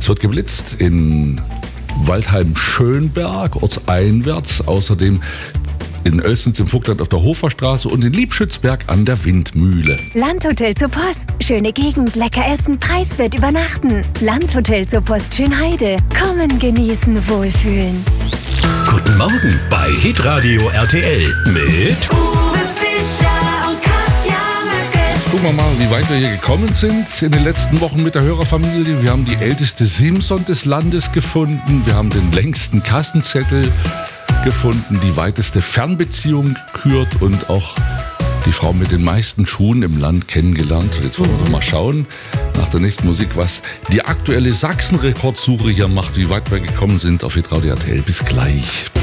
wird geblitzt in Waldheim-Schönberg, ortseinwärts, außerdem in Oelsnitz im Vogtland auf der Hoferstraße und in Liebschützberg an der Windmühle. Landhotel zur Post. Schöne Gegend, lecker essen, preiswert übernachten. Landhotel zur Post Schönheide. Kommen, genießen, wohlfühlen. Guten Morgen bei Hitradio RTL mit Uwe Fischer und Katja Möckert. Gucken wir mal, wie weit wir hier gekommen sind in den letzten Wochen mit der Hörerfamilie. Wir haben die älteste Simson des Landes gefunden. Wir haben den längsten Kassenzettel gefunden, die weiteste Fernbeziehung gekürt und auch die Frau mit den meisten Schuhen im Land kennengelernt. Jetzt wollen wir doch mal schauen nach der nächsten Musik, was die aktuelle Sachsen-Rekordsuche hier macht, wie weit wir gekommen sind auf Hitradio RTL. Bis gleich.